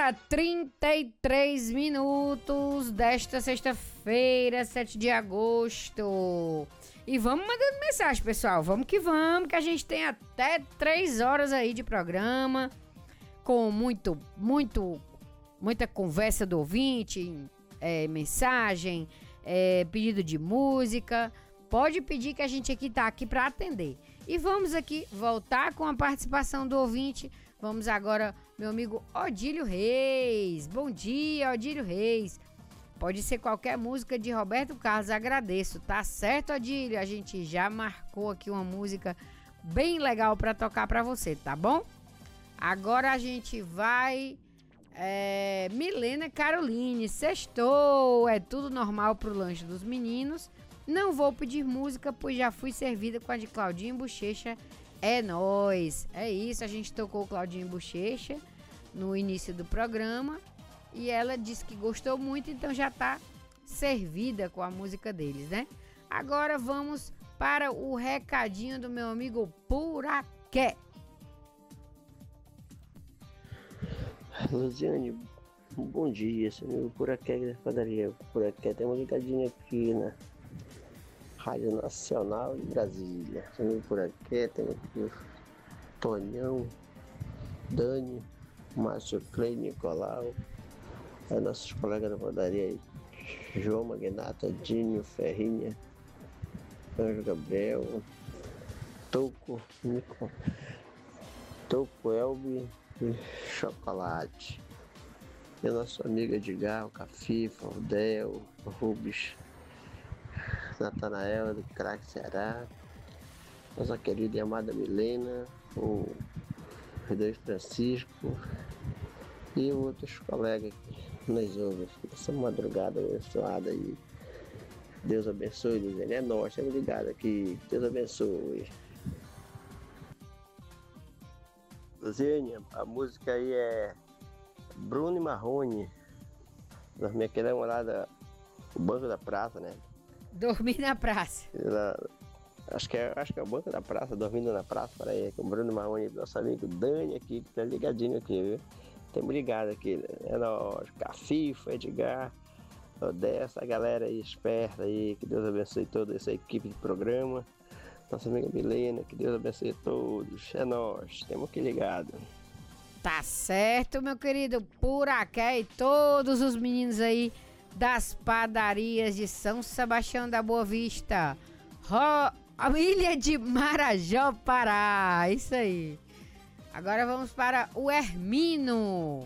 hora 33 minutos desta sexta-feira, 7 de agosto. E vamos mandando mensagem, pessoal. Vamos, que a gente tem até 3 horas aí de programa, com muita conversa do ouvinte, mensagem, pedido de música. Pode pedir que a gente tá aqui para atender. E vamos aqui voltar com a participação do ouvinte. Vamos agora, meu amigo Odílio Reis. Bom dia, Odílio Reis. Pode ser qualquer música de Roberto Carlos, agradeço. Tá certo, Odílio? A gente já marcou aqui uma música bem legal para tocar para você, tá bom? Agora a gente vai... Milena Caroline, sextou. É tudo normal pro lanche dos meninos. Não vou pedir música, pois já fui servida com a de Claudinho Bochecha. É nóis. É isso, a gente tocou Claudinho Bochecha no início do programa. E ela disse que gostou muito, então já tá servida com a música deles, né? Agora vamos para o recadinho do meu amigo Puraqué. Luziane, bom dia, seu amigo Puraqué da padaria. Puraqué tem uma ligadinha aqui na Rádio Nacional de Brasília. Seu amigo Puraqué, tem aqui o Tonhão, Dani, Márcio Clay, Nicolau, nossos colegas da padaria aí, João Magnato, Dinho, Ferrinha, Anjo Gabriel, Toco, Elbi e Chocolate. E a nossa amiga Edgar, o Cafifa, o Del, o Rubens, Natanael do Craque Ceará, nossa querida e amada Milena, o Deus Francisco e outros colegas que nos ouvem nessa madrugada abençoada aí. Deus abençoe, Luziane. É nós, estamos ligados aqui. Deus abençoe. Luziane, a música aí é Bruno e Marrone, da minha querida namorada, o Banco da Praça, né? Dormir na praça. Acho que é o Banco da Praça, dormindo na praça, para aí, com o Bruno Marrone, nosso amigo Dani aqui, que tá ligadinho aqui, viu? Estamos ligados aqui, né? É nós, Cafifa, Edgar, dessa galera aí esperta aí, que Deus abençoe toda essa equipe de programa. Nossa amiga Milena, que Deus abençoe todos. É nós, estamos aqui ligados. Tá certo, meu querido Puraqué e todos os meninos aí das padarias de São Sebastião da Boa Vista, a ilha de Marajó, Pará. Isso aí. Agora vamos para o Hermino.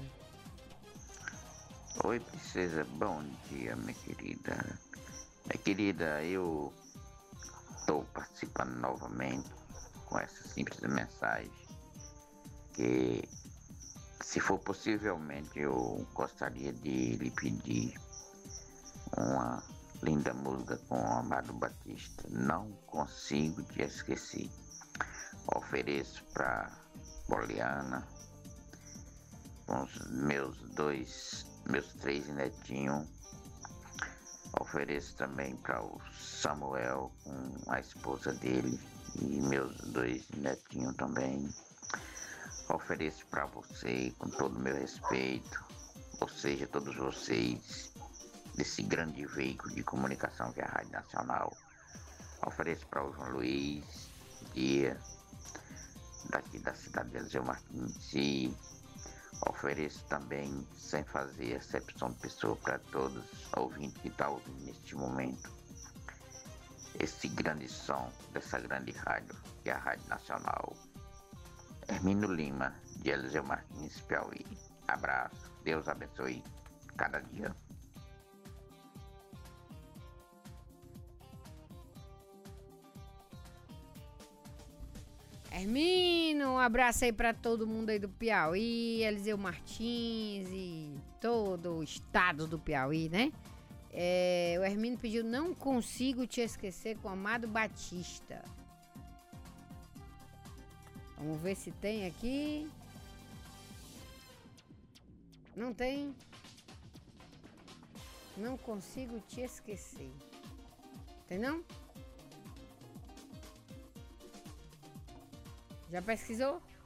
Oi, princesa, bom dia, minha querida. Minha querida, eu estou participando novamente com essa simples mensagem que, se for possivelmente, eu gostaria de lhe pedir uma linda música com o Amado Batista. Não consigo te esquecer. Ofereço para Poliana, com os meus 3 netinhos. Ofereço também para o Samuel com a esposa dele e meus 2 netinhos também. Ofereço para você com todo o meu respeito, ou seja, todos vocês desse grande veículo de comunicação que é a Rádio Nacional. Ofereço para o João Luiz Dia, daqui da cidade de Eliseu Martins, e ofereço também, sem fazer acepção de pessoa, para todos os ouvintes que estão ouvindo neste momento esse grande som dessa grande rádio, que é a Rádio Nacional. Hermino Lima, de Eliseu Martins, Piauí. Abraço, Deus abençoe cada dia. Hermino, um abraço aí pra todo mundo aí do Piauí, Eliseu Martins e todo o estado do Piauí, né? O Hermino pediu Não Consigo Te Esquecer com Amado Batista. Vamos ver se tem aqui. Não tem. Não Consigo Te Esquecer. Tem não? Já pesquisou?